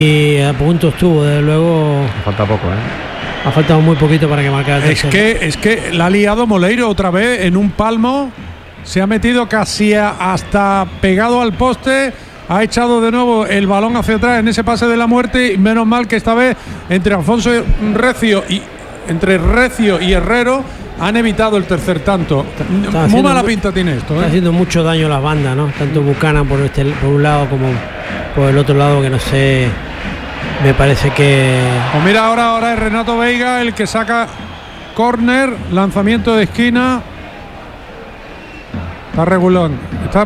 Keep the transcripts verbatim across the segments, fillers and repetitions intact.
y a punto estuvo, desde luego. Falta poco, ¿eh? Ha faltado muy poquito para que marcara el es que Es que la ha liado Moleiro otra vez en un palmo. Se ha metido casi a, hasta pegado al poste. Ha echado de nuevo el balón hacia atrás en ese pase de la muerte. Y menos mal que esta vez entre Alfonso Recio y entre Recio y Herrero han evitado el tercer tanto. Está muy mala pinta tiene esto, ¿eh? Está haciendo mucho daño a las bandas, ¿no? Tanto Buchanan por este por un lado como por el otro lado, que no sé. Me parece que. Pues mira, ahora, ahora es Renato Veiga el que saca córner, lanzamiento de esquina. Está regulón. Está.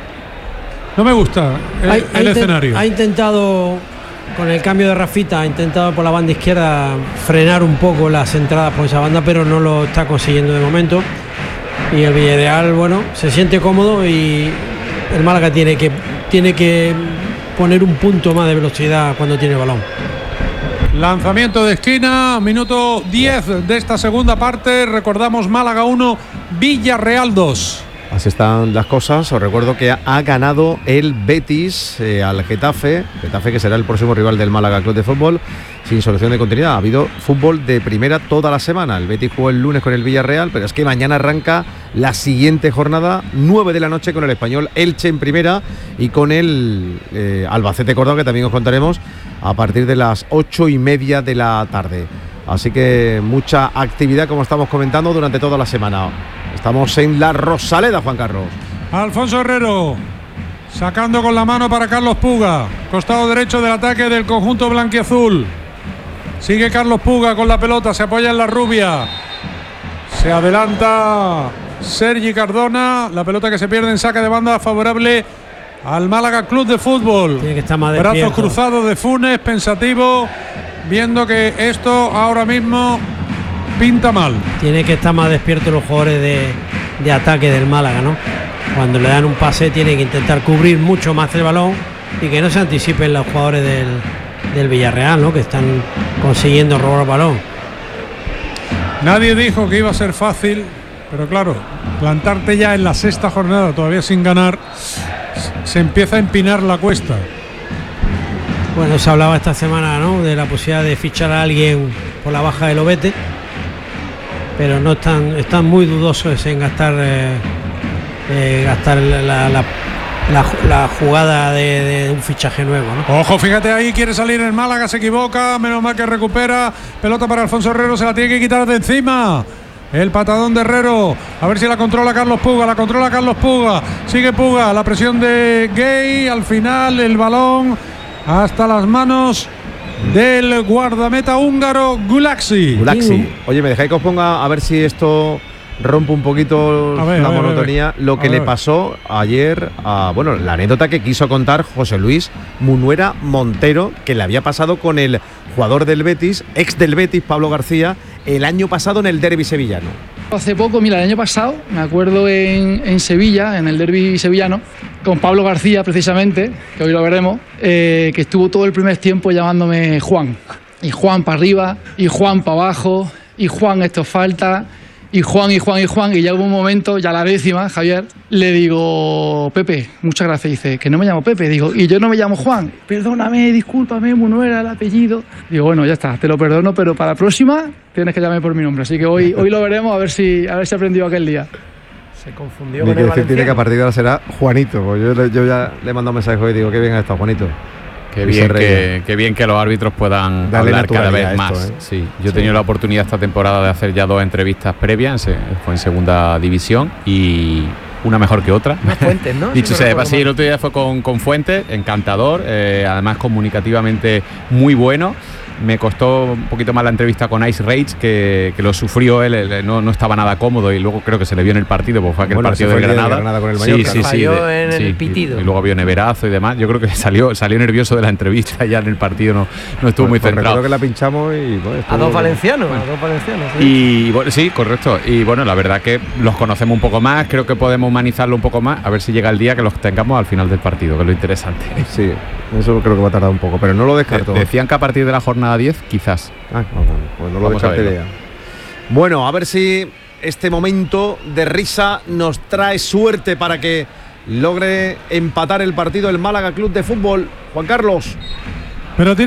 No me gusta el, hay, el ha escenario. Ha intentado, con el cambio de Rafita, ha intentado por la banda izquierda frenar un poco las entradas por esa banda, pero no lo está consiguiendo de momento. Y el Villarreal, bueno, se siente cómodo y el Málaga tiene que, tiene que poner un punto más de velocidad cuando tiene el balón. Lanzamiento de esquina, minuto diez de esta segunda parte. Recordamos Málaga uno, Villarreal dos. Así están las cosas. Os recuerdo que ha ganado el Betis eh, al Getafe. Getafe que será el próximo rival del Málaga Club de Fútbol, sin solución de continuidad. Ha habido fútbol de primera toda la semana. El Betis jugó el lunes con el Villarreal, pero es que mañana arranca la siguiente jornada, nueve de la noche, con el Español Elche en primera y con el eh, Albacete Córdoba, que también os contaremos a partir de las ocho y media de la tarde. Así que mucha actividad, como estamos comentando, durante toda la semana. Estamos en la Rosaleda, Juan Carlos. Alfonso Herrero sacando con la mano para Carlos Puga, costado derecho del ataque del conjunto blanquiazul. Sigue Carlos Puga con la pelota, se apoya en la rubia, se adelanta Sergi Cardona, la pelota que se pierde en saque de banda favorable al Málaga Club de Fútbol. Tiene que estar más Brazos despierto. cruzados de Funes, pensativo, viendo que esto ahora mismo pinta mal. Tiene que estar más despiertos los jugadores de, de ataque del Málaga, ¿no? Cuando le dan un pase tiene que intentar cubrir mucho más el balón y que no se anticipen los jugadores del, del Villarreal, ¿no? Que están consiguiendo robar el balón. Nadie dijo que iba a ser fácil, pero claro, plantarte ya en la sexta jornada todavía sin ganar, se empieza a empinar la cuesta. Bueno, se hablaba esta semana, ¿no?, de la posibilidad de fichar a alguien por la baja del Obete, pero no están, están muy dudosos en gastar eh, eh, gastar la, la, la, la, la jugada de, de un fichaje nuevo, ¿no? Ojo, fíjate ahí, quiere salir el Málaga, se equivoca, menos mal que recupera, pelota para Alfonso Herrero, se la tiene que quitar de encima. El patadón de Herrero, a ver si la controla Carlos Puga, la controla Carlos Puga, sigue Puga, la presión de Gay, al final el balón hasta las manos del guardameta húngaro Gulaxi. Gulaxi. Oye, me dejáis que os ponga a ver si esto rompe un poquito ver, la ver, monotonía, lo que a le ver. pasó ayer a, bueno, la anécdota que quiso contar José Luis Munuera Montero, que le había pasado con el jugador del Betis, ex del Betis, Pablo García, el año pasado en el derbi sevillano. Hace poco, mira, el año pasado, me acuerdo en, en Sevilla, en el derbi sevillano, con Pablo García precisamente, que hoy lo veremos, eh, que estuvo todo el primer tiempo llamándome Juan. Y Juan para arriba, y Juan para abajo, y Juan esto falta, y Juan, y Juan, y Juan, y ya hubo un momento, ya la décima, Javier, le digo, Pepe, muchas gracias, dice, que no me llamo Pepe, digo, y yo no me llamo Juan, perdóname, discúlpame, Munuera, el apellido. Digo, bueno, ya está, te lo perdono, pero para la próxima tienes que llamarme por mi nombre, así que hoy, hoy lo veremos, a ver si, a ver si aprendió aquel día. Se confundió Tiene con que el decir, tiene que a Valenciano. partir de ahora será Juanito, pues yo, yo ya le mando un mensaje hoy y digo, qué bien ha estado Juanito. Qué Y bien, se reía. que, qué bien que los árbitros puedan Darle hablar cada vez naturalidad a más. esto, ¿eh? Sí, yo he tenido la oportunidad esta temporada de hacer ya dos entrevistas previas, en se- fue en segunda división y una mejor que otra. Fuentes, ¿no? Dicho Si no sea de recuerdo paso, sí, mal. el otro día fue con, con Fuentes, encantador, eh, además comunicativamente muy bueno. Me costó un poquito más la entrevista con Ice Rage, que, que lo sufrió él, él no, no estaba nada cómodo y luego creo que se le vio en el partido, porque fue aquel Bueno, partido ese fue de el día de Granada. Granada con el sí, Mallorca. sí, sí, Falló de- en el sí, pitido. Y, y luego vio neverazo y demás. Yo creo que salió, salió nervioso de la entrevista, ya en el partido no, no estuvo muy Pues centrado. recuerdo que la pinchamos y bueno, A estuvo- dos valencianos, a dos valencianos. sí. Y bueno, sí, correcto. Y bueno, la verdad que los conocemos un poco más, creo que podemos humanizarlo un poco más, a ver si llega el día que los tengamos al final del partido, que es lo interesante. Sí, eso creo que va a tardar un poco, pero no lo descarto. De- decían que a partir de la jornada diez, quizás. Ah, no, no, pues no lo Vamos a descartaría. Bueno, a ver si este momento de risa nos trae suerte para que logre empatar el partido el Málaga Club de Fútbol. Juan Carlos. Pero tiene